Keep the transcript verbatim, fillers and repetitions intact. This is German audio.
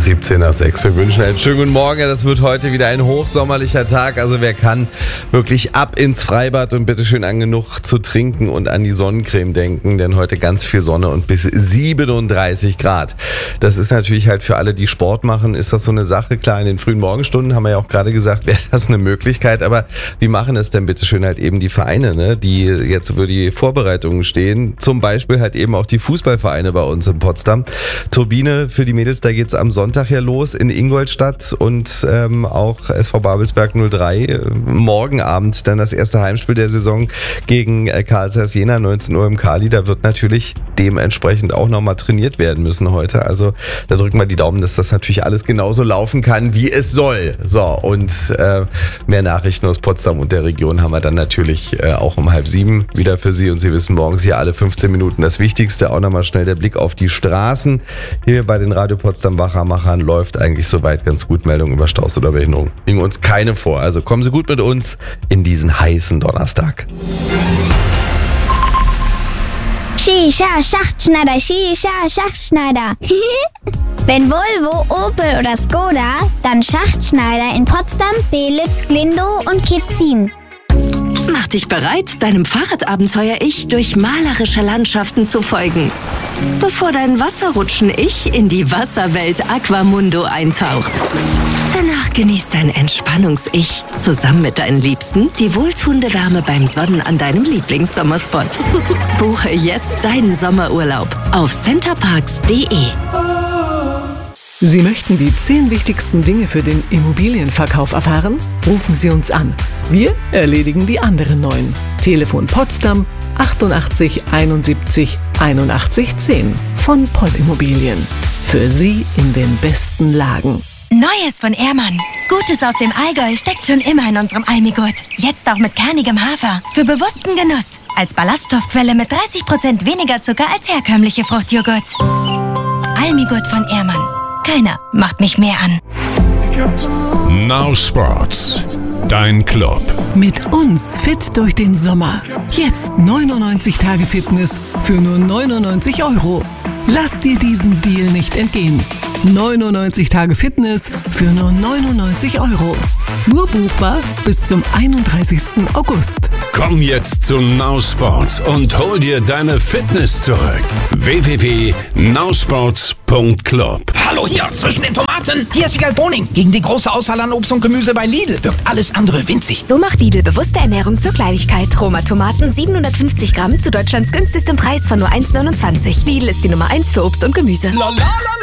siebzehn nach sechs. Wir wünschen einen schönen guten Morgen. Das wird heute wieder ein hochsommerlicher Tag. Also wer kann, wirklich ab ins Freibad und bitteschön an genug zu trinken und an die Sonnencreme denken. Denn heute ganz viel Sonne und bis siebenunddreißig Grad. Das ist natürlich halt für alle, die Sport machen, ist das so eine Sache. Klar, in den frühen Morgenstunden haben wir ja auch gerade gesagt, wäre das eine Möglichkeit. Aber wie machen es denn bitteschön halt eben die Vereine, ne, die jetzt für die Vorbereitungen stehen? Zum Beispiel halt eben auch die Fußballvereine bei uns in Potsdam. Turbine für die Mädels, da geht's am Sonntag ja los in Ingolstadt und ähm, auch S V Babelsberg null drei. Äh, morgen Abend dann das erste Heimspiel der Saison gegen äh, K S S Jena, neunzehn Uhr im Kali. Da wird natürlich dementsprechend auch nochmal trainiert werden müssen heute. Also da drücken wir die Daumen, dass das natürlich alles genauso laufen kann, wie es soll. So, und äh, mehr Nachrichten aus Potsdam und der Region haben wir dann natürlich äh, auch um halb sieben wieder für Sie. Und Sie wissen morgens hier alle fünfzehn Minuten das Wichtigste. Auch nochmal schnell der Blick auf die Straßen. Hier bei den Radio Potsdam Wachermachern läuft eigentlich soweit ganz gut. Meldung über Staus oder Behinderung liegen uns keine vor. Also kommen Sie gut mit uns in diesen heißen Donnerstag. Shisha, Schachtschneider, Shisha, Schachtschneider. Wenn Volvo, Opel oder Skoda, dann Schachtschneider in Potsdam, Belitz, Glindow und Kitzin. Mach dich bereit, deinem Fahrradabenteuer-Ich durch malerische Landschaften zu folgen. Bevor dein Wasserrutschen-Ich in die Wasserwelt Aquamundo eintaucht. Danach genießt dein Entspannungs-Ich zusammen mit deinen Liebsten die wohltuende Wärme beim Sonnen an deinem Lieblingssommerspot. Buche jetzt deinen Sommerurlaub auf centerparks punkt de. Sie möchten die zehn wichtigsten Dinge für den Immobilienverkauf erfahren? Rufen Sie uns an. Wir erledigen die anderen neun. Telefon Potsdam achtundachtzig einundsiebzig einundachtzig zehn von Poll Immobilien. Für Sie in den besten Lagen. Neues von Ehrmann. Gutes aus dem Allgäu steckt schon immer in unserem Almigurt. Jetzt auch mit kernigem Hafer. Für bewussten Genuss. Als Ballaststoffquelle mit dreißig Prozent weniger Zucker als herkömmliche Fruchtjoghurts. Almigurt von Ehrmann. Keiner macht mich mehr an. Now Sports. Dein Club. Mit uns fit durch den Sommer. Jetzt neunundneunzig Tage Fitness für nur neunundneunzig Euro. Lass dir diesen Deal nicht entgehen. neunundneunzig Tage Fitness für nur neunundneunzig Euro. Nur buchbar bis zum einunddreißigsten August. Komm jetzt zu Now Sports und hol dir deine Fitness zurück. w w w punkt now sports punkt club. Hallo hier zwischen den Tomaten. Hier ist Wiegald Boning. Gegen die große Auswahl an Obst und Gemüse bei Lidl wirkt alles andere winzig. So macht Lidl bewusste Ernährung zur Kleinigkeit. Roma Tomaten siebenhundertfünfzig Gramm zu Deutschlands günstigstem Preis von nur eins neunundzwanzig. Lidl ist die Nummer eins für Obst und Gemüse. La, la, la.